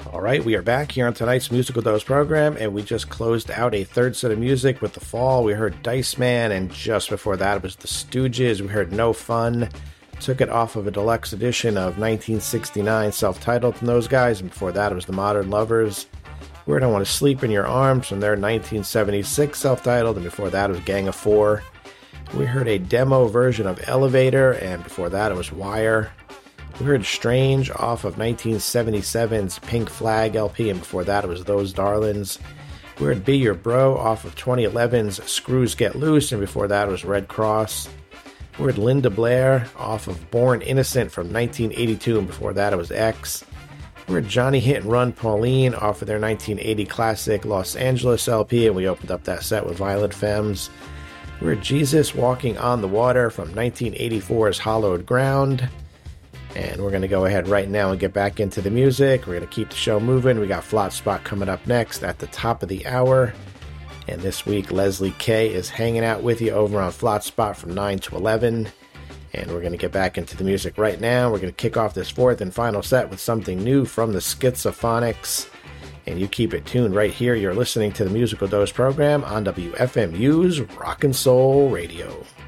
All right, we are back here on tonight's Musical Dose program, and we just closed out a third set of music with The Fall. We heard Dice Man, and just before that it was The Stooges. We heard No Fun. Took it off of a deluxe edition of 1969, self-titled from those guys, and before that it was The Modern Lovers. We heard I Want to Sleep in Your Arms from their 1976 self-titled, and before that it was Gang of Four. We heard a demo version of Elevator, and before that it was Wire. We heard Strange off of 1977's Pink Flag LP, and before that it was Those Darlings. We heard Be Your Bro off of 2011's Screws Get Loose, and before that it was Red Cross. We heard Linda Blair off of Born Innocent from 1982, and before that it was X. We heard Johnny Hit and Run Pauline off of their 1980 classic Los Angeles LP, and we opened up that set with Violent Femmes. We heard Jesus Walking on the Water from 1984's Hallowed Ground. And we're going to go ahead right now and get back into the music. We're going to keep the show moving. We got Flat Spot coming up next at the top of the hour. And this week, Leslie K is hanging out with you over on Flat Spot from 9 to 11. And we're going to get back into the music right now. We're going to kick off this fourth and final set with something new from the Schizophonics. And you keep it tuned right here. You're listening to the Musical Dose program on WFMU's Rock and Soul Radio.